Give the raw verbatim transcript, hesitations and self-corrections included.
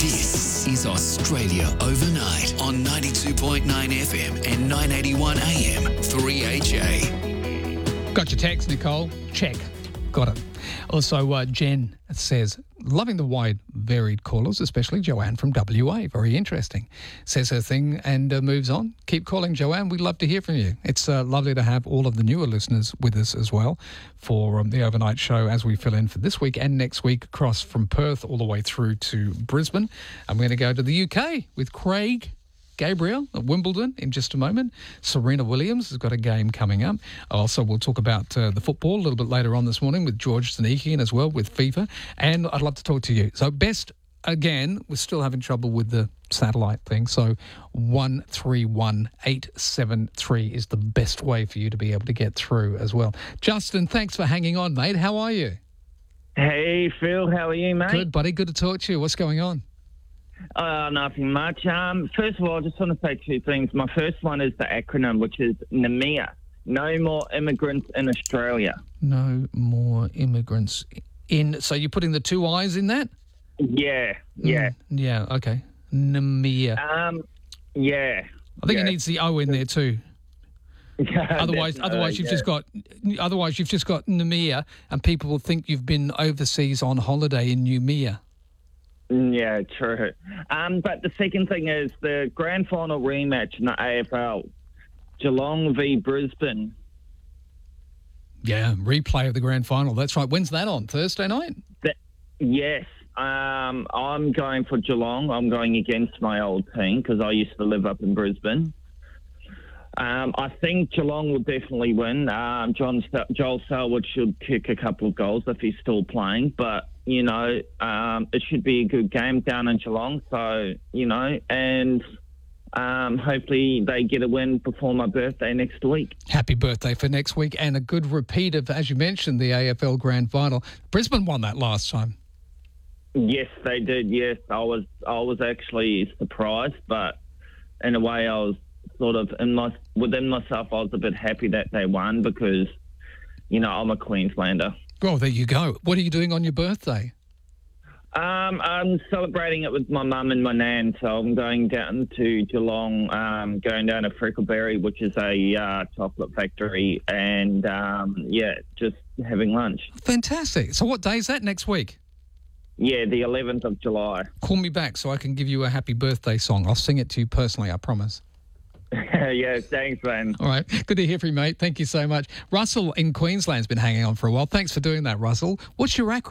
This is Australia Overnight on ninety-two point nine F M and nine eighty-one A M three H A. Got your text, Nicole? Check. Got it. Also, uh, Jen says, loving the wide, varied callers, especially Joanne from W A. Very interesting. Says her thing and uh, moves on. Keep calling, Joanne. We'd love to hear from you. It's uh, lovely to have all of the newer listeners with us as well for um, the overnight show as we fill in for this week and next week across from Perth all the way through to Brisbane. I'm going to go to the U K with Craig Gabriel at Wimbledon in just a moment. Serena Williams has got a game coming up. Also, we'll talk about uh, the football a little bit later on this morning with George Zanikian as well with FIFA. And I'd love to talk to you. So best, again, we're still having trouble with the satellite thing. So one three one eight seven three is the best way for you to be able to get through as well. Justin, thanks for hanging on, mate. How are you? Hey, Phil. How are you, mate? Good, buddy. Good to talk to you. What's going on? Uh, nothing much. Um, first of all, I just want to say two things. My first one is the acronym, which is NMIA. No more immigrants in Australia. No more immigrants in. So you're putting the two I's in that? Yeah, yeah. Mm, yeah, okay. NMIA. Um, yeah. I think yeah. it needs the O in there too. Yeah, otherwise, definitely, otherwise you've yeah. just got, otherwise you've just got NMIA, and people will think you've been overseas on holiday in Noumea. Yeah, true. Um, but the second thing is the grand final rematch in the A F L, Geelong v Brisbane. Yeah, replay of the grand final. That's right. When's that on? Thursday night? That, yes. Um, I'm going for Geelong. I'm going against my old team because I used to live up in Brisbane. Um, I think Geelong will definitely win. Um, John Joel Selwood should kick a couple of goals if he's still playing, but you know, um, it should be a good game down in Geelong. So you know, and um, hopefully they get a win before my birthday next week. Happy birthday for next week, and a good repeat of, as you mentioned, the A F L Grand Final. Brisbane won that last time. Yes, they did. Yes, I was. I was actually surprised, but in a way, I was sort of in my within myself. I was a bit happy that they won because, you know, I'm a Queenslander. Well, there you go. What are you doing on your birthday? Um, I'm celebrating it with my mum and my nan, so I'm going down to Geelong, um, going down to Freckleberry, which is a uh, chocolate factory, and um, yeah, just having lunch. Fantastic. So what day is that next week? Yeah, the eleventh of July. Call me back so I can give you a happy birthday song. I'll sing it to you personally, I promise. Yeah, thanks, man. All right. Good to hear from you, mate. Thank you so much. Russell in Queensland's been hanging on for a while. Thanks for doing that, Russell. What's your acronym?